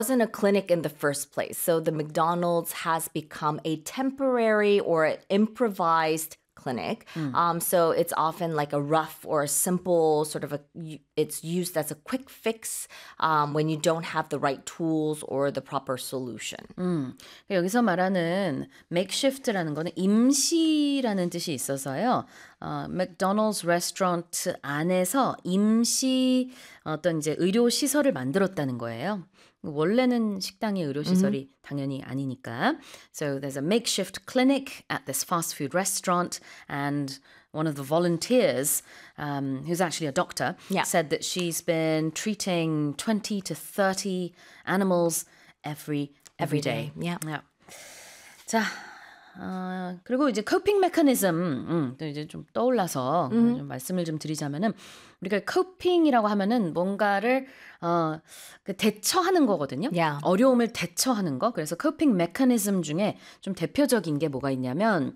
wasn't a clinic in the first place. So the McDonald's has become a temporary or an improvised clinic. So it's often like a rough or a simple sort of it's used as a quick fix when you don't have the right tools or the proper solution. 여기서 말하는 makeshift라는 거는 임시라는 뜻이 있어서요. 맥도날드's 레스토랑트 안에서 임시 어떤 이제 의료 시설을 만들었다는 거예요. 원래는 식당의 의료 시설이 당연히 아니니까. So there's a makeshift clinic at this fast food restaurant and one of the volunteers, who's actually a doctor, said that she's been treating 20 to 30 animals every day. Yeah. 자, 그리고 이제 coping mechanism, 또 이제 좀 떠올라서 좀 말씀을 좀 드리자면은 우리가 coping이라고 하면은 뭔가를 그 대처하는 거거든요. Yeah. 어려움을 대처하는 거. 그래서 coping mechanism 중에 좀 대표적인 게 뭐가 있냐면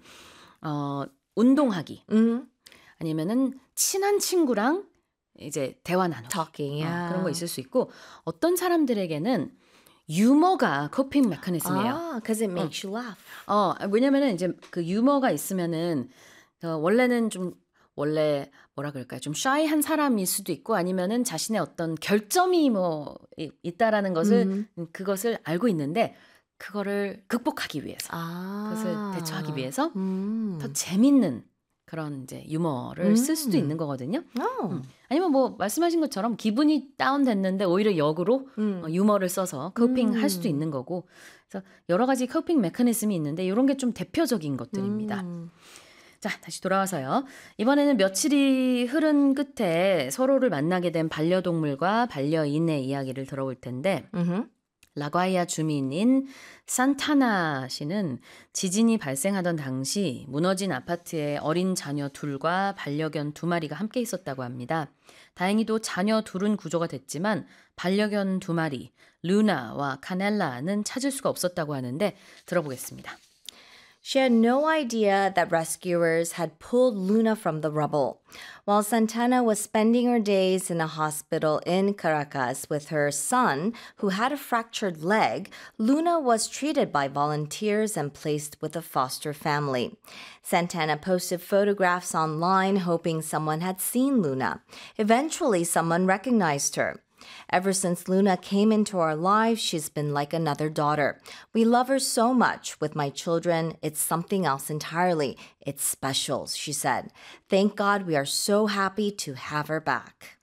운동하기. 아니면은 친한 친구랑 이제 대화 나누기. Talking, yeah. 그런 거 있을 수 있고 어떤 사람들에게는 유머가 coping mechanism이에요. Because it makes you laugh. 왜냐면은 이제 그 유머가 있으면은 원래는 좀 원래 뭐라 그럴까요? 좀 shy한 사람일 수도 있고 아니면은 자신의 어떤 결점이 뭐 있다라는 것을 그것을 알고 있는데 그거를 극복하기 위해서 그것을 대처하기 위해서 더 재밌는 그런 이제 유머를 쓸 수도 있는 거거든요. 아니면 뭐 말씀하신 것처럼 기분이 다운됐는데 오히려 역으로 유머를 써서 코핑 할 수도 있는 거고 그래서 여러 가지 코핑 메커니즘이 있는데 이런 게 좀 대표적인 것들입니다. 자, 다시 돌아와서요. 이번에는 며칠이 흐른 끝에 서로를 만나게 된 반려동물과 반려인의 이야기를 들어볼 텐데 라과이아 주민인 산타나 씨는 지진이 발생하던 당시 무너진 아파트에 어린 자녀 둘과 반려견 2마리가 함께 있었다고 합니다. 다행히도 자녀 둘은 구조가 됐지만 반려견 2마리, 루나와 카넬라는 찾을 수가 없었다고 하는데 들어보겠습니다. She had no idea that rescuers had pulled Luna from the rubble. While Santana was spending her days in a hospital in Caracas with her son, who had a fractured leg, Luna was treated by volunteers and placed with a foster family. Santana posted photographs online hoping someone had seen Luna. Eventually, someone recognized her. Ever since Luna came into our lives, she's been like another daughter. We love her so much. With my children, it's something else entirely. It's special, she said. Thank God we are so happy to have her back.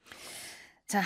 자,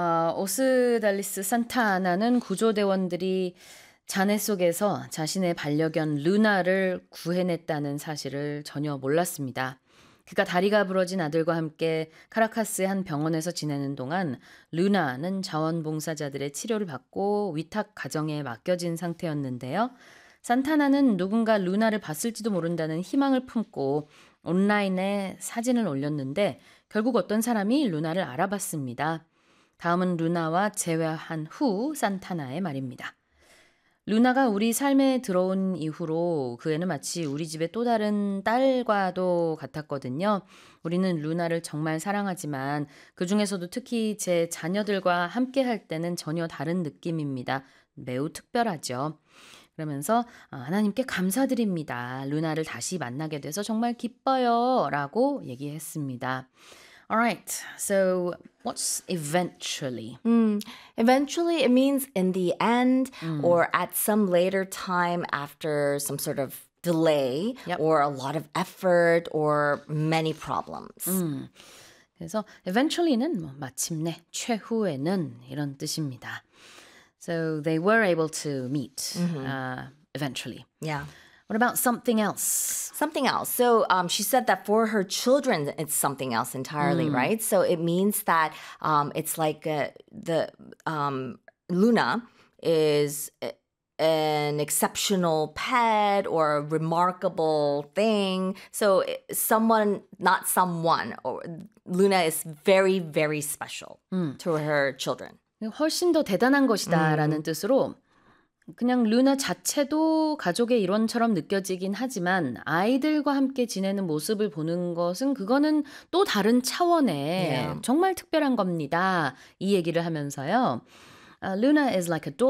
오스달리스 산타아나는 구조대원들이 잔해 속에서 자신의 반려견 루나를 구해냈다는 사실을 전혀 몰랐습니다. 그가 다리가 부러진 아들과 함께 카라카스의 한 병원에서 지내는 동안 루나는 자원봉사자들의 치료를 받고 위탁 가정에 맡겨진 상태였는데요. 산타나는 누군가 루나를 봤을지도 모른다는 희망을 품고 온라인에 사진을 올렸는데 결국 어떤 사람이 루나를 알아봤습니다. 다음은 루나와 재회한 후 산타나의 말입니다. 루나가 우리 삶에 들어온 이후로 그 애는 마치 우리 집의 또 다른 딸과도 같았거든요. 우리는 루나를 정말 사랑하지만 그중에서도 특히 제 자녀들과 함께 할 때는 전혀 다른 느낌입니다. 매우 특별하죠. 그러면서 하나님께 감사드립니다. 루나를 다시 만나게 돼서 정말 기뻐요. 라고 얘기했습니다. Alright, so what's eventually? Eventually, it means in the end or at some later time after some sort of delay or a lot of effort or many problems. 그래서 eventually는 뭐 마침내, 최후에는 이런 뜻입니다. So they were able to meet eventually. Yeah. What about something else? Something else. So she said that for her children, it's something else entirely, right? So it means that it's like Luna is an exceptional pet or a remarkable thing. So not someone, or Luna is very, very special to her children. 훨씬 더 대단한 것이다라는 뜻으로 그냥 루나 자체도 가족의 일원처럼 느껴지긴 하지만 아이들과 함께 지내는 모습을 보는 것은 그거는 또 다른 차원의 정말 특별한 겁니다. 이 얘기를 하면서요. Luna is like a